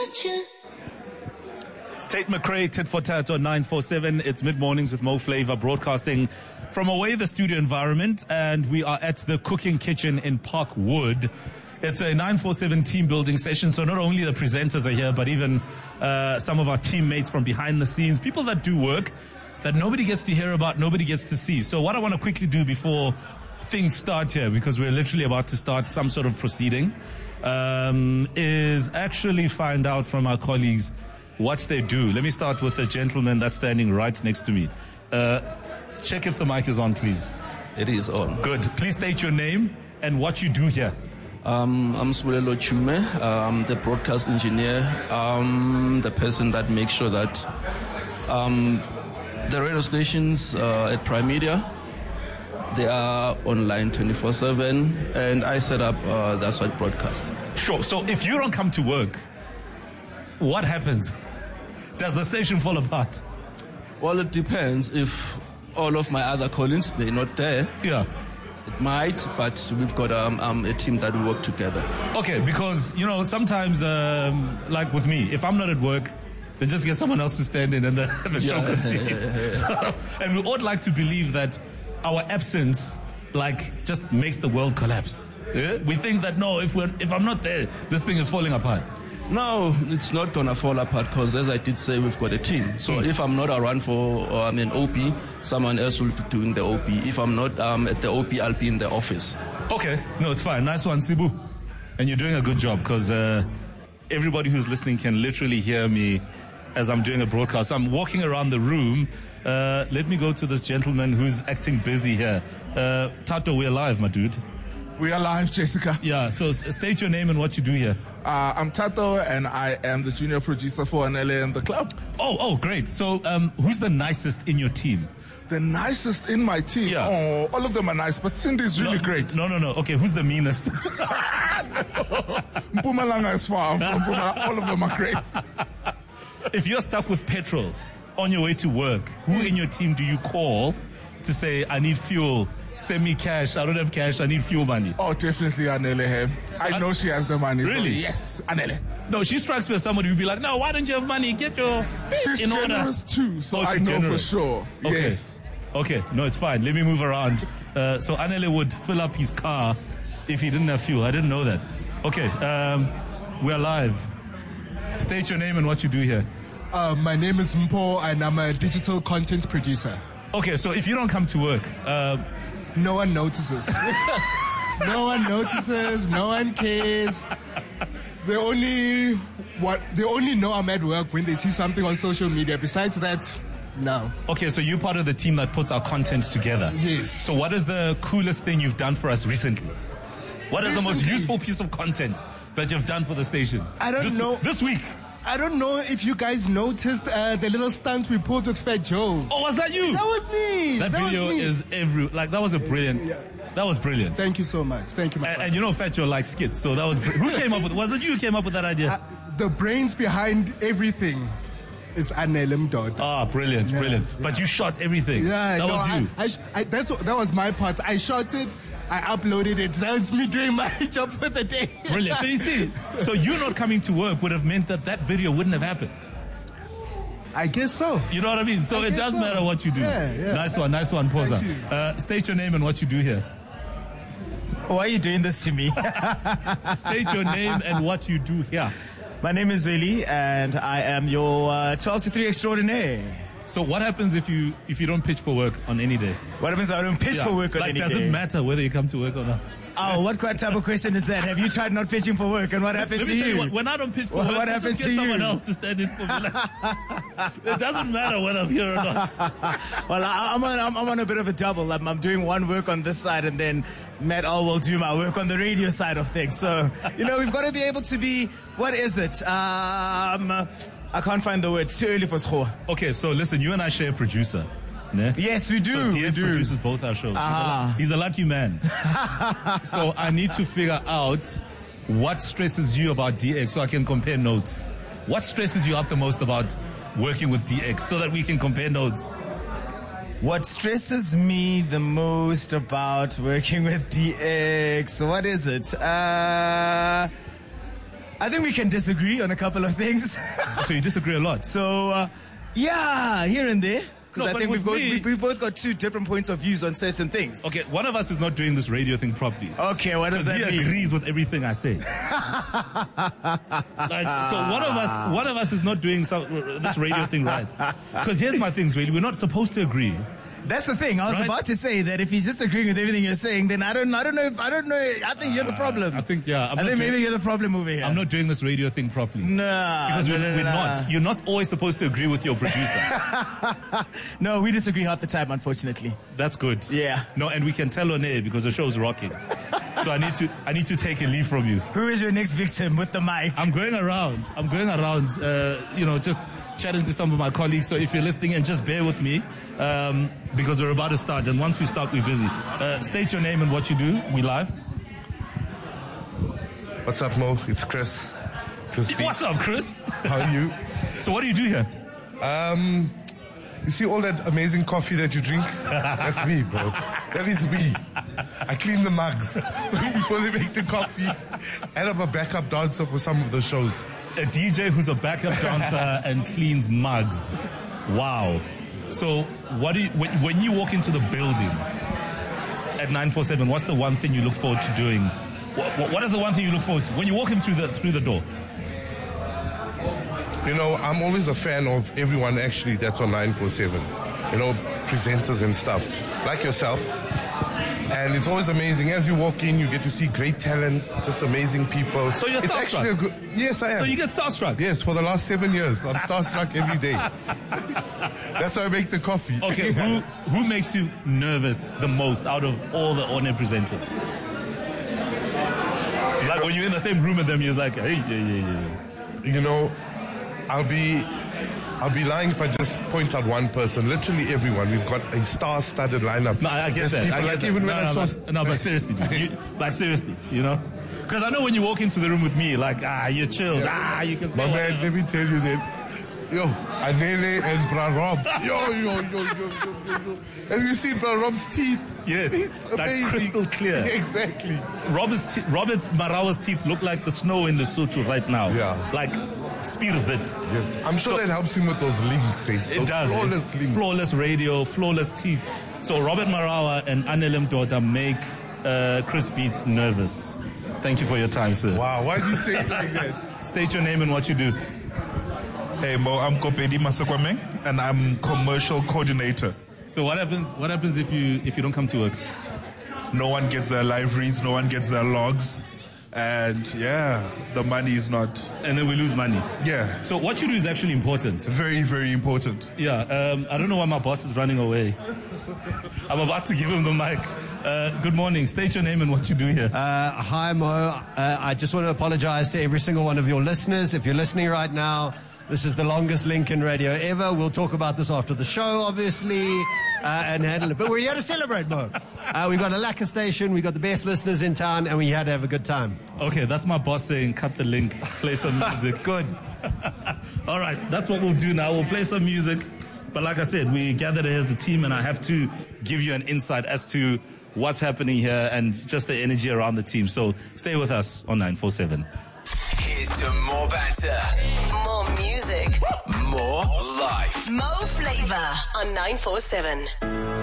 kitchen. It's Tate McRae, Tit for Tat on 947. It's mid-mornings with Mo Flavor broadcasting from away the studio environment, and we are at the cooking kitchen in Parkwood. It's a 947 team building session, so not only the presenters are here, but even some of our teammates from behind the scenes, people that do work that nobody gets to hear about, nobody gets to see. So what I want to quickly do before things start here, because we're literally about to start some sort of proceeding, is actually find out from our colleagues what they do. Let me start with the gentleman that's standing right next to me. Check if the mic is on, please. It is on. Good. Please state your name and what you do here. I'm Swelelo Chume. I'm the broadcast engineer. The person that makes sure that the radio stations at Prime Media, they are online 24/7, and I set up That's What broadcast. Sure. So if you don't come to work, what happens? Does the station fall apart? Well, it depends. If all of my other colleagues, they're not there, Yeah. it might, but we've got a team that we work together. Okay, because, you know, sometimes, like with me, if I'm not at work, they just get someone else to stand in and the show continues. So, and we ought like to believe that our absence, like, just makes the world collapse. Yeah? We think that, no, if I'm not there, this thing is falling apart. No, it's not going to fall apart because, as I did say, we've got a team. So if I'm not around for an OP, someone else will be doing the OP. If I'm not at the OP, I'll be in the office. Okay, no, it's fine. Nice one, Sibu. And you're doing a good job because everybody who's listening can literally hear me as I'm doing a broadcast. I'm walking around the room. Let me go to this gentleman who's acting busy here. Tato, we're live, my dude. We are live, Jessica. Yeah, so state your name and what you do here. I'm Tato, and I am the junior producer for Anele and the club. Oh, great. So who's the nicest in your team? The nicest in my team? Yeah. Oh, all of them are nice, but Cindy's really great. No. Okay, who's the meanest? Mpumalanga is far from Mpumalanga. All of them are great. If you're stuck with petrol on your way to work, who in your team do you call to say, I need fuel? Send me cash. I don't have cash. I need fuel money. Oh, definitely Anele. I know she has the money. Really? So yes, Anele. No, she strikes me as somebody who'd be like, no, why don't you have money? Get your She's in order. generous too, so I she's know generous. for sure. Okay. Yes. Okay, no, it's fine. Let me move around. So Anele would fill up his car if he didn't have fuel. I didn't know that. Okay, we're live. State your name and what you do here. My name is Mpo, and I'm a digital content producer. Okay, so if you don't come to work, no one notices. No one notices. No one cares. They only know I'm at work when they see something on social media. Besides that, no. Okay, so you're part of the team that puts our content together. Yes. So what is the coolest thing you've done for us recently? What is the most useful piece of content that you've done for the station? I don't know. This week. I don't know if you guys noticed the little stunt we pulled with Fat Joe. Oh, was that you? That was me. That video was me. is that was a brilliant. Yeah. That was brilliant. Thank you so much. Thank you, my friend. And you know, Fat Joe likes skits, so that was who came up with? Was it you who came up with that idea? The brains behind everything is Anele Mdoda. Ah, brilliant. But you shot everything. Yeah, that was you. That was my part. I shot it. I uploaded it. That was me doing my job for the day. Brilliant. So you see, so you not coming to work would have meant that video wouldn't have happened. I guess so. You know what I mean? So it doesn't matter what you do. Yeah. Nice one, Posa. State your name and what you do here. Why are you doing this to me? State your name and what you do here. My name is Zweli, and I am your 12 to 3 extraordinaire. So what happens if you don't pitch for work on any day? What happens if I don't pitch for work on any day? Does it matter whether you come to work or not? Oh, what type of question is that? Have you tried not pitching for work, and what happened to you? When I don't pitch for work, what happened just get someone else to stand in for me. It doesn't matter whether I'm here or not. Well, I'm on a bit of a double. I'm doing one work on this side, and then Matt All will do my work on the radio side of things. So, we've got to be able to be, what is it? I can't find the word. It's too early for school. Okay, so listen, you and I share a producer. Ne? Yes, we do. So DS produces both our shows. He's a lucky man. So I need to figure out what stresses you about DX so I can compare notes. What stresses you up the most about working with DX so that we can compare notes? What stresses me the most about working with DX? What is it? I think we can disagree on a couple of things. So you disagree a lot? So, yeah, here and there. Because No, I but think with me- we've both got two different points of views on certain things. Okay, one of us is not doing this radio thing properly. Okay, what does Because that he mean? agrees with everything I say. So one of us is not doing this radio thing right. Because here's my thing, Zweli, we're not supposed to agree. That's the thing. I was Right? about to say that if he's just agreeing with everything you're saying, then I don't know. I think you're the problem. I think, yeah. I think maybe you're the problem over here. I'm not doing this radio thing properly. Nah. Because no, we're not. You're not always supposed to agree with your producer. No, we disagree half the time, unfortunately. That's good. Yeah. No, and we can tell on air because the show's rocking. So I need to take a leave from you. Who is your next victim with the mic? I'm going around, just chatting to some of my colleagues. So if you're listening, and just bear with me, because we're about to start. And once we start, we're busy. State your name and what you do. We live. What's up, Mo? It's Chris. Chris Beast. What's up, Chris? How are you? So what do you do here? You see all that amazing coffee that you drink? That's me, bro. That is me. I clean the mugs before they make the coffee. And I'm a backup dancer for some of the shows. A DJ who's a backup dancer and cleans mugs. Wow. So what do you, when you walk into the building at 947, what's the one thing you look forward to doing? What is the one thing you look forward to when you walk in through the door? You know, I'm always a fan of everyone actually that's on 947. You know, presenters and stuff, like yourself. And it's always amazing. As you walk in, you get to see great talent, just amazing people. So you're It's starstruck? actually a good, yes, I am. So you get starstruck? Yes, for the last 7 years. I'm starstruck every day. That's why I make the coffee. Okay, who makes you nervous the most out of all the on-air presenters? Like when you're in the same room with them, you're like, hey, yeah. You know, I'll be lying if I just point out one person. Literally everyone. We've got a star-studded lineup. No, I get There's that. people I get like that. even when I saw. But seriously, dude. Seriously, you know? Because I know when you walk into the room with me, like, you're chilled. Yeah. You can say My whatever. man, let me tell you that. Yo, Anele and Bra Rob. Yo. Have you seen Bra Rob's teeth? Yes, It's like amazing. crystal clear. Exactly. Robert Marawa's teeth look like the snow in Lesotho right now. Yeah. Like Spierwit. Yes. I'm sure that helps him with those links, eh? It Those does. flawless links. Flawless radio, flawless teeth. So Robert Marawa and Anelem Doda make Chris Beats nervous. Thank you for your time, sir. Wow, why do you say it like that? State your name and what you do. Hey Mo, I'm Kopedi Masakwame and I'm commercial coordinator. So what happens if you don't come to work? No one gets their live reads, no one gets their logs, and yeah, the money is not. And then we lose money. Yeah, So what you do is actually important. very, very important. Yeah, I don't know why my boss is running away. I'm about to give him the mic. Good morning. State your name and what you do here. Hi, Mo. I just want to apologize to every single one of your listeners. If you're listening right now, this is the longest link in radio ever. We'll talk about this after the show, obviously, and handle it. But we're here to celebrate, Mo. We've got a lacquer station. We've got the best listeners in town, and we had to have a good time. Okay, that's my boss saying cut the link, play some music. Good. All right, that's what we'll do now. We'll play some music. But like I said, we gathered here as a team, and I have to give you an insight as to what's happening here and just the energy around the team. So stay with us on 947. Here's to more banter, More music. more life. Mo Flavor on 947.